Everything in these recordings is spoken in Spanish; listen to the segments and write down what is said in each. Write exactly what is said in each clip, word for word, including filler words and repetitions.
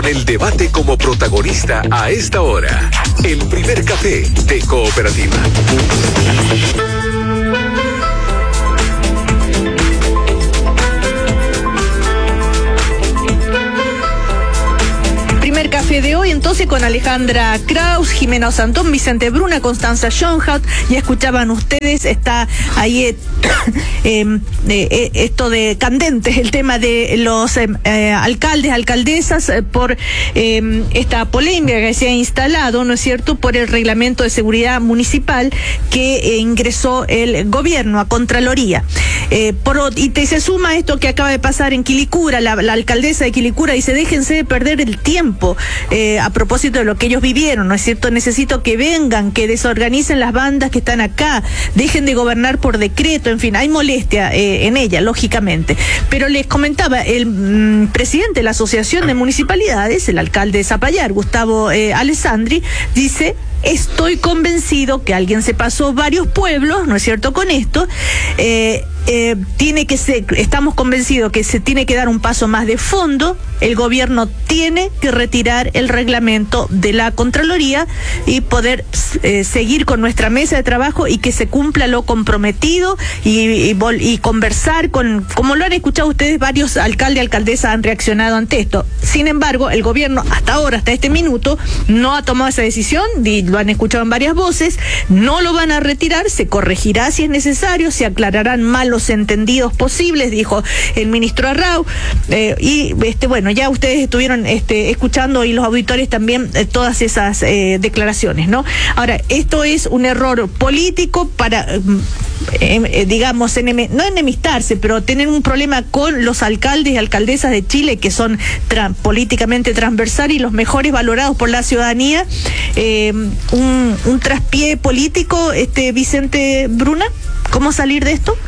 el debate como protagonista a esta hora. El primer café de Cooperativa. Primer café de hoy, entonces, con Alejandra Kraus, Jimena Ossandón, Vicente Bruna, Constanza Schoenhardt. Ya escuchaban ustedes, está ahí eh, eh, eh, esto de candente, el tema de los eh, eh, alcaldes, alcaldesas, eh, por eh, esta polémica que se ha instalado, ¿no es cierto?, por el reglamento de seguridad municipal que eh, ingresó el gobierno a Contraloría. Eh, por, y te se suma esto que acaba de pasar en Quilicura. La, la alcaldesa de Quilicura dice: déjense de perder el tiempo eh, a propósito de lo que ellos vivieron, ¿no es cierto? Necesito que vengan, que desorganicen las bandas que están acá, dejen de gobernar por decreto. En fin, hay molestia eh, en ella, lógicamente. Pero les comentaba, el mm, presidente de la Asociación de Municipalidades, el alcalde de Zapallar, Gustavo eh, Alessandri, dice: estoy convencido que alguien se pasó varios pueblos, ¿no es cierto?, con esto. Eh, eh, tiene que ser, estamos convencidos que se tiene que dar un paso más de fondo. El gobierno tiene que retirar el reglamento de la Contraloría y poder eh, seguir con nuestra mesa de trabajo y que se cumpla lo comprometido y, y, y conversar con, como lo han escuchado ustedes, varios alcaldes y alcaldesas han reaccionado ante esto. Sin embargo, el gobierno hasta ahora, hasta este minuto, no ha tomado esa decisión, y lo han escuchado en varias voces. No lo van a retirar, se corregirá si es necesario, se aclararán malos entendidos posibles, dijo el ministro Arrau, eh, y este bueno, ya ustedes estuvieron este, escuchando, y los auditores también, eh, todas esas eh, declaraciones, ¿no? Ahora, esto es un error político para, eh, eh, digamos, enem- no enemistarse, pero tener un problema con los alcaldes y alcaldesas de Chile, que son tra- políticamente transversales y los mejores valorados por la ciudadanía. Eh, un, un traspié político, este Vicente Bruna, ¿cómo salir de esto?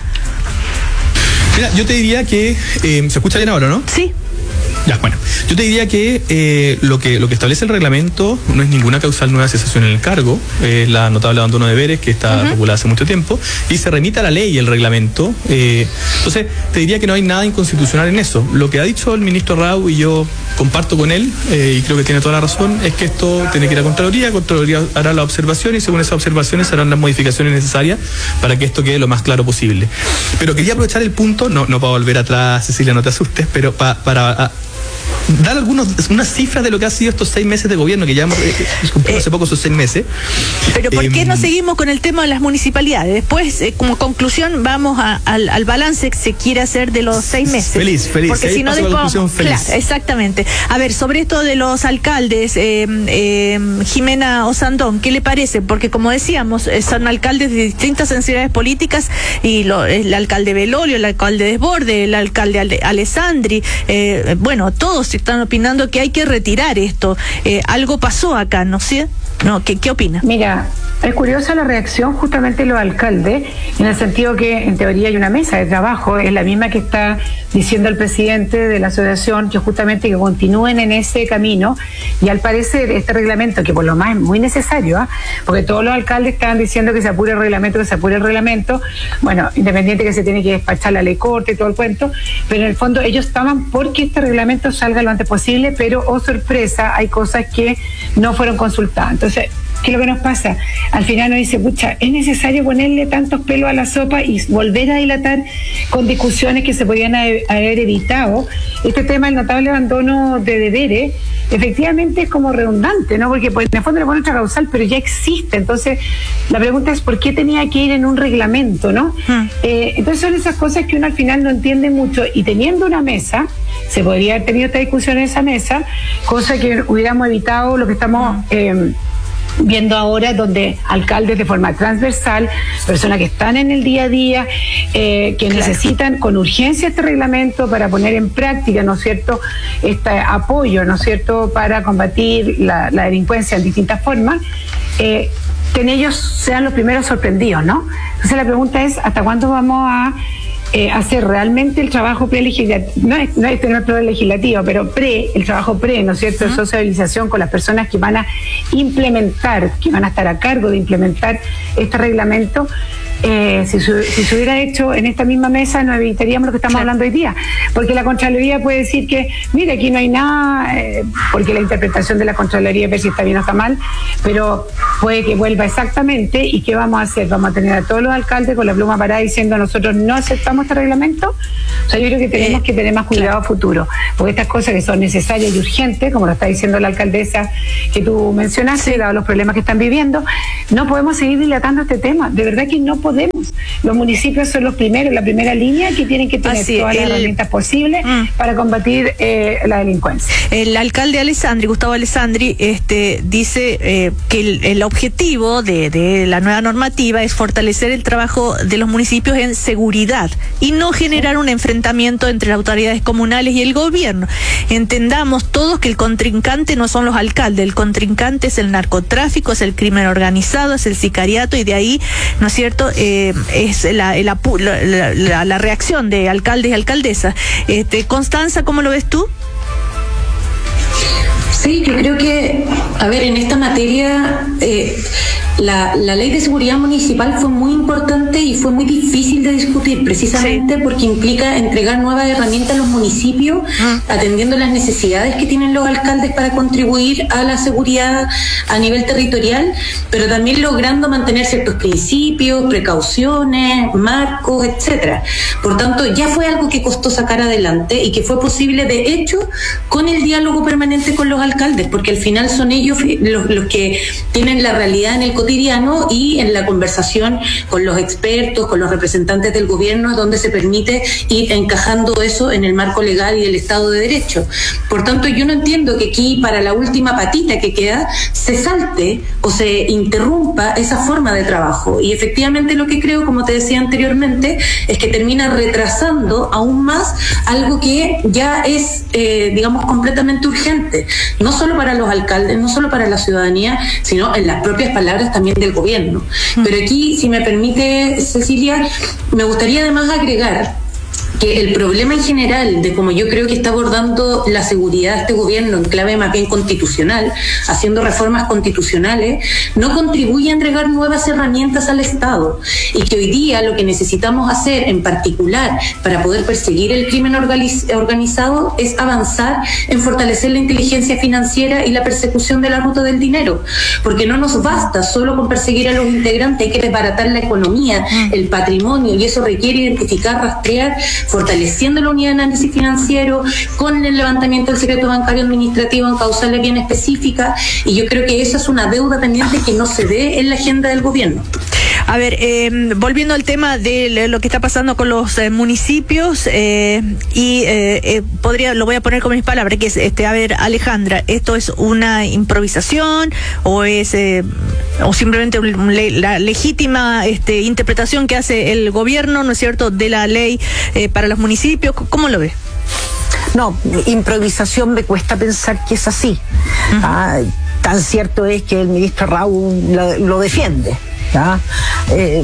Mira, yo te diría que eh, ¿se escucha bien ahora, no? Sí. Ya, bueno, yo te diría que eh, lo que lo que establece el reglamento no es ninguna causal nueva cesación en el cargo, es la notable abandono de deberes que está uh-huh. regulada hace mucho tiempo, y se remite a la ley y el reglamento. Eh, entonces, te diría que no hay nada inconstitucional en eso. Lo que ha dicho el ministro Rau, y yo comparto con él, eh, y creo que tiene toda la razón, es que esto tiene que ir a Contraloría, Contraloría hará la observación, y según esas observaciones harán las modificaciones necesarias para que esto quede lo más claro posible. Pero quería aprovechar el punto, no, no para volver atrás, Cecilia, no te asustes, pero pa, para... A, dar algunos unas cifras de lo que ha sido estos seis meses de gobierno, que ya hemos eh, cumplido hace poco esos seis meses. Pero ¿por eh, qué no seguimos con el tema de las municipalidades? Después, eh, como conclusión, vamos a, al, al balance que se quiere hacer de los seis meses. Feliz, feliz. Porque si no, después, claro, exactamente. A ver, sobre esto de los alcaldes, eh, eh, Jimena Ossandón, ¿qué le parece? Porque, como decíamos, eh, son alcaldes de distintas sensibilidades políticas, y lo, el alcalde Belolio, el alcalde Desborde, el alcalde Ale, Alessandri, eh, bueno, todos están opinando que hay que retirar esto. Eh, algo pasó acá, ¿no sé? No, ¿qué, qué opina? Mira, es curiosa la reacción justamente de los alcaldes, en el sentido que en teoría hay una mesa de trabajo, es la misma que está diciendo el presidente de la asociación, que justamente que continúen en ese camino, y al parecer este reglamento, que por lo más es muy necesario, ¿eh? porque todos los alcaldes estaban diciendo que se apure el reglamento, que se apure el reglamento, bueno, independiente que se tiene que despachar la ley corte y todo el cuento, pero en el fondo ellos estaban porque este reglamento salga lo antes posible, pero, oh sorpresa, hay cosas que no fueron consultadas. Entonces, ¿qué es lo que nos pasa? Al final nos dice, pucha, es necesario ponerle tantos pelos a la sopa y volver a dilatar con discusiones que se podían haber evitado. Este tema del notable abandono de deberes, efectivamente es como redundante, ¿no? Porque pues, en el fondo le pone otra causal, pero ya existe. Entonces, la pregunta es, ¿por qué tenía que ir en un reglamento, no? Hmm. Eh, entonces son esas cosas que uno al final no entiende mucho, y teniendo una mesa, se podría haber tenido esta discusión en esa mesa, cosa que hubiéramos evitado lo que estamos... Eh, viendo ahora, donde alcaldes de forma transversal, personas que están en el día a día, eh, que claro. necesitan con urgencia este reglamento para poner en práctica, ¿no es cierto?, este apoyo, ¿no es cierto?, para combatir la, la delincuencia en distintas formas, eh, que en ellos sean los primeros sorprendidos, ¿no? Entonces la pregunta es, ¿hasta cuándo vamos a Eh, hacer realmente el trabajo pre-legislativo? No es, no es tener pre-legislativo, pero pre, el trabajo pre, ¿no es cierto?, de socialización con las personas que van a implementar, que van a estar a cargo de implementar este reglamento, eh, si, su, si se hubiera hecho en esta misma mesa, no evitaríamos lo que estamos claro. hablando hoy día. Porque la Contraloría puede decir que, mire, aquí no hay nada, eh, porque la interpretación de la Contraloría es ver si está bien o está mal, pero puede que vuelva exactamente. ¿Y qué vamos a hacer? ¿Vamos a tener a todos los alcaldes con la pluma parada diciendo nosotros no aceptamos este reglamento? O sea, yo creo que tenemos eh, que tener más cuidado claro. a futuro, porque estas cosas que son necesarias y urgentes, como lo está diciendo la alcaldesa que tú mencionaste, dado los problemas que están viviendo, no podemos seguir dilatando este tema. De verdad que no podemos. Los municipios son los primeros, la primera línea que tienen que tener Así, todas el... las herramientas posibles mm. para combatir eh, la delincuencia. El alcalde Alessandri, Gustavo Alessandri, este, dice eh, que el, el objetivo de, de la nueva normativa es fortalecer el trabajo de los municipios en seguridad y no generar un enfrentamiento entre las autoridades comunales y el gobierno. Entendamos todos que el contrincante no son los alcaldes, el contrincante es el narcotráfico, es el crimen organizado, es el sicariato, y de ahí, ¿no es cierto?, eh, es la, la, la, la, la reacción de alcaldes y alcaldesas. Este, Constanza, ¿cómo lo ves tú? Sí, yo creo que, a ver, en esta materia eh, la, la ley de seguridad municipal fue muy importante y fue muy difícil de discutir, precisamente sí. porque implica entregar nuevas herramientas a los municipios, ah. atendiendo las necesidades que tienen los alcaldes para contribuir a la seguridad a nivel territorial, pero también logrando mantener ciertos principios, precauciones, marcos, etcétera. Por tanto, ya fue algo que costó sacar adelante y que fue posible, de hecho, con el diálogo permanente con los alcaldes, porque al final son ellos los, los que tienen la realidad en el cotidiano y en la conversación con los expertos, con los representantes del gobierno, donde se permite ir encajando eso en el marco legal y el Estado de Derecho. Por tanto, yo no entiendo que aquí, para la última patita que queda, se salte o se interrumpa esa forma de trabajo. Y efectivamente lo que creo, como te decía anteriormente, es que termina retrasando aún más algo que ya es, eh, digamos, completamente urgente. No solo para los alcaldes, no solo para la ciudadanía, sino en las propias palabras también del gobierno. Pero aquí, si me permite, Cecilia, me gustaría además agregar que el problema en general de cómo yo creo que está abordando la seguridad de este gobierno en clave más bien constitucional, haciendo reformas constitucionales, no contribuye a entregar nuevas herramientas al Estado, y que hoy día lo que necesitamos hacer en particular para poder perseguir el crimen organizado es avanzar en fortalecer la inteligencia financiera y la persecución de la ruta del dinero, porque no nos basta solo con perseguir a los integrantes, hay que desbaratar la economía, el patrimonio, y eso requiere identificar, rastrear, fortaleciendo la unidad de análisis financiero, con el levantamiento del secreto bancario administrativo en causales bien específicas, y yo creo que esa es una deuda pendiente que no se ve en la agenda del gobierno. A ver, eh, volviendo al tema de lo que está pasando con los eh, municipios, eh, y eh, eh, podría, lo voy a poner con mis palabras, que es, este, a ver, Alejandra, ¿esto es una improvisación o es eh, o simplemente la legítima este, interpretación que hace el gobierno, ¿no es cierto?, de la ley eh, para los municipios? ¿Cómo lo ve? No, improvisación me cuesta pensar que es así. Uh-huh. Ah, tan cierto es que el ministro Raúl lo, lo defiende. ¿Ah? Eh,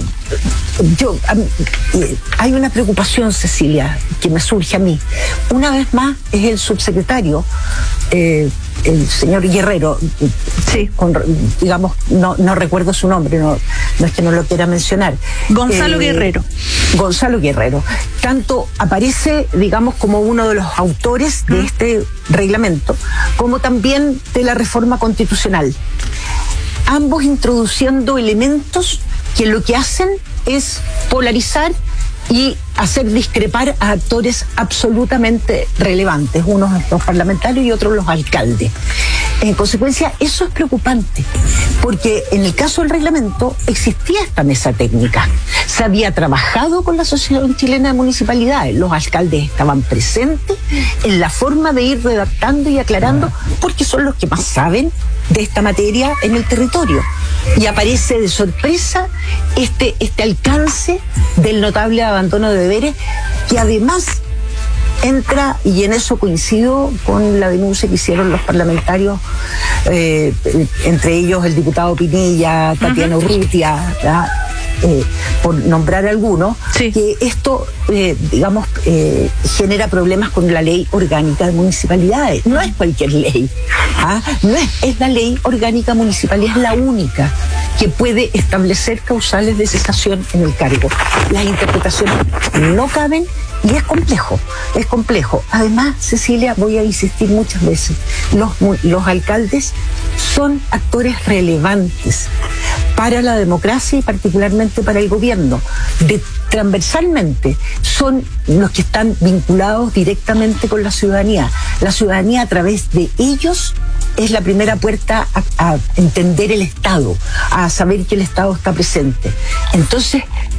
yo eh, hay una preocupación, Cecilia, que me surge a mí. Una vez más es el subsecretario, eh, el señor Guerrero, sí. con, digamos, no, no recuerdo su nombre, no, no es que no lo quiera mencionar. Gonzalo eh, Guerrero. Gonzalo Guerrero. Tanto aparece, digamos, como uno de los autores de ¿Mm? este reglamento, como también de la reforma constitucional. Ambos introduciendo elementos que lo que hacen es polarizar y hacer discrepar a actores absolutamente relevantes, unos los parlamentarios y otros los alcaldes. En consecuencia, eso es preocupante, porque en el caso del reglamento existía esta mesa técnica, se había trabajado con la Asociación Chilena de Municipalidades, los alcaldes estaban presentes en la forma de ir redactando y aclarando, porque son los que más saben de esta materia en el territorio. Y aparece de sorpresa este, este alcance del notable abandono de deberes, que además entra, y en eso coincido con la denuncia que hicieron los parlamentarios, eh, entre ellos el diputado Pinilla, Tatiana uh-huh. Urrutia, ¿verdad? eh, por nombrar algunos, sí. que esto, eh, digamos, eh, genera problemas con la ley orgánica de municipalidades. No es cualquier ley, ¿ah? no es, es la ley orgánica municipal y es la única que puede establecer causales de cesación en el cargo. Las interpretaciones no caben y es complejo, es complejo. Además, Cecilia, voy a insistir muchas veces, los, los alcaldes son actores relevantes para la democracia y particularmente para el gobierno. De, transversalmente son los que están vinculados directamente con la ciudadanía. La ciudadanía a través de ellos es la primera puerta a, a entender el Estado, a saber que el Estado está presente. Entonces,